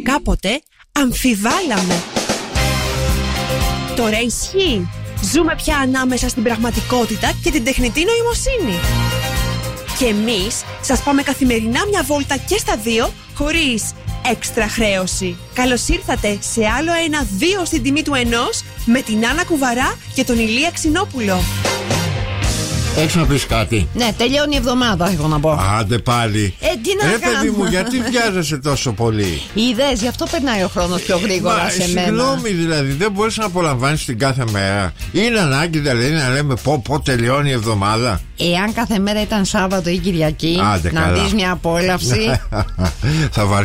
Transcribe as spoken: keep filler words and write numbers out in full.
κάποτε αμφιβάλαμε. Τώρα ισχύει. Ζούμε πια ανάμεσα στην πραγματικότητα και την τεχνητή νοημοσύνη. Και εμείς σας πάμε καθημερινά μια βόλτα και στα δύο, χωρίς έξτρα χρέωση. Καλώς ήρθατε σε άλλο ένα δύο στην τιμή του ενός με την Άννα Κουβαρά και τον Ηλία Ξινόπουλο. Έχεις να πεις κάτι? Ναι, τελειώνει η εβδομάδα, έχω να πω. Άντε πάλι. Ε, τι να Ρε κάνω. παιδί μου, γιατί βιάζεσαι τόσο πολύ? Είδες, γι' αυτό περνάει ο χρόνος πιο γρήγορα. Μα, σε μένα. Συγγνώμη, δηλαδή, δεν μπορείς να απολαμβάνεις την κάθε μέρα? Είναι ανάγκη δηλαδή να λέμε πω πω τελειώνει η εβδομάδα? Εάν κάθε μέρα ήταν Σάββατο ή Κυριακή, Άντε, να καλά. δεις μια απόλαυση. Θα